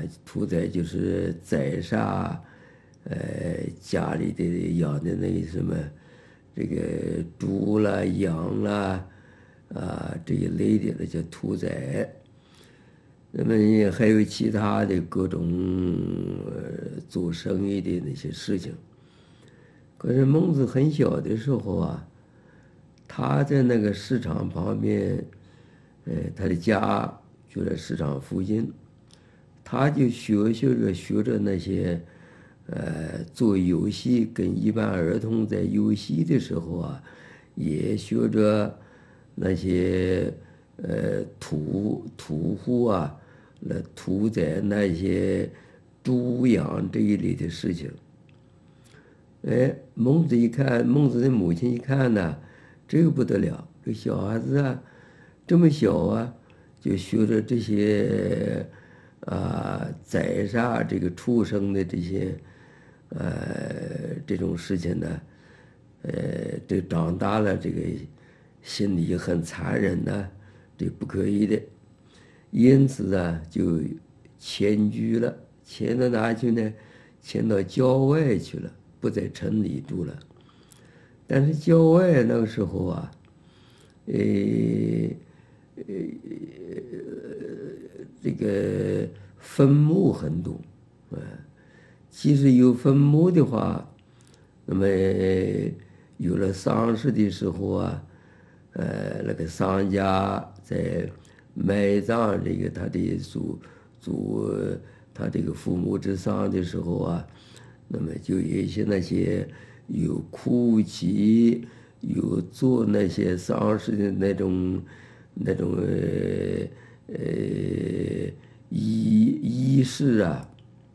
屠宰就是宰杀，家里的养的那个什么，这个猪啦、羊啦，这一类的那叫屠宰。那么也还有其他的各种做生意的那些事情。可是孟子很小的时候啊，他在那个市场旁边，他的家就在市场附近，他就学着那些，做游戏，跟一般儿童在游戏的时候啊，也学着那些屠户啊，来屠宰那些猪羊这一类的事情。孟子的母亲一看呢，这个不得了，这小孩子啊，这么小啊，就学着这些宰杀这个畜生的这些这种事情呢，这长大了，这个心里很残忍呢，这不可以的，因此啊，就迁居了，迁到哪去呢？迁到郊外去了。不在城里住了，但是郊外那个时候啊，这个坟墓很多，即使有坟墓的话，那么有了丧事的时候啊，那个丧家在埋葬这个他的他这个父母之丧的时候啊。那么就有一些那些有哭泣，有做那些丧事的那种仪式啊。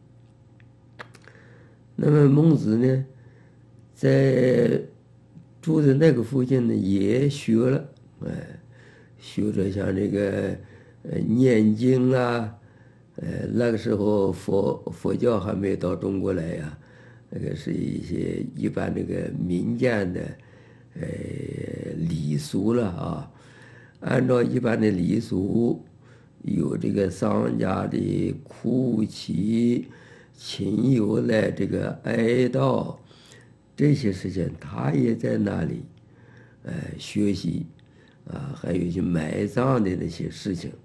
那么孟子呢，在住的那个附近呢，也学了，学着像这个念经啊。那个时候佛教还没到中国来呀，那个是一些一般那个民间的礼俗了啊。按照一般的礼俗，有这个丧家的哭泣、亲友来这个哀悼这些事情，他也在那里学习还有一些埋葬的那些事情。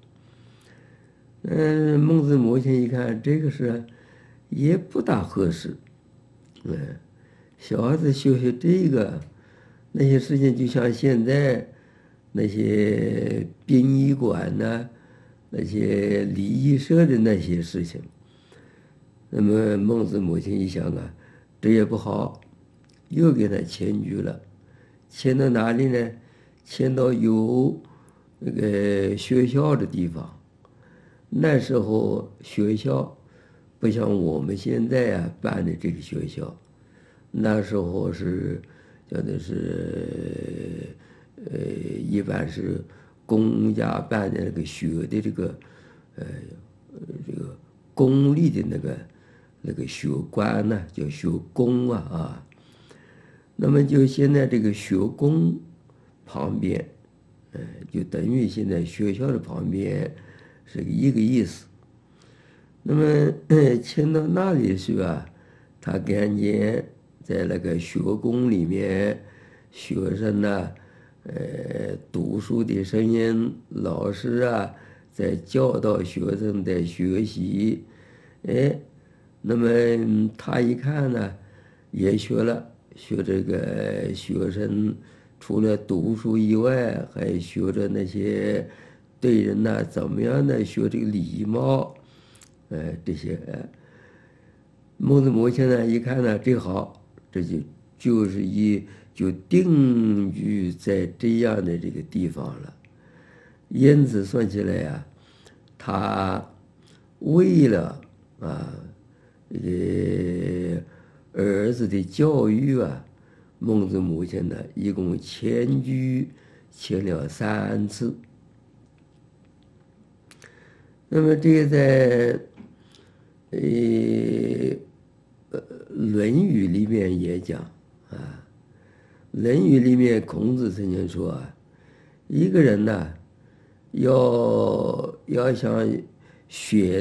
孟子母亲一看这个事也不大合适，小孩子学这个，那些事情就像现在那些殡仪馆呐，那些礼仪社的那些事情。那么孟子母亲一想啊，这也不好，又给他迁居了，迁到哪里呢？迁到有那个学校的地方。那时候学校不像我们现在办的这个学校，那时候是叫的是一般是公家办的那个学的这个这个公立的那个学官呢，叫学宫啊。那么就现在这个学宫旁边，就等于现在学校的旁边。是一个意思。那么迁到那里去啊，他看见在那个学宫里面，学生呢，读书的声音，老师啊在教导学生在学习，那么他一看呢，也学了，学这个学生除了读书以外，还学着那些。对人呢，怎么样的学这个礼貌，这些，孟子母亲呢一看呢，这好，这就定居在这样的这个地方了。因此算起来呀，他为了儿子的教育啊，孟子母亲呢一共迁了3次。那么这个在论语》里面也讲《论语》里面孔子曾经说一个人呢要想学